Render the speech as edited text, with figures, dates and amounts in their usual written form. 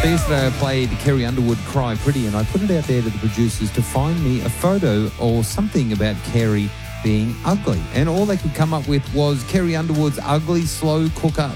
So yesterday I played Kerry Underwood, Cry Pretty, and I put it out there to the producers to find me a photo or something about Kerry being ugly. And all they could come up with was Kerry Underwood's ugly slow cooker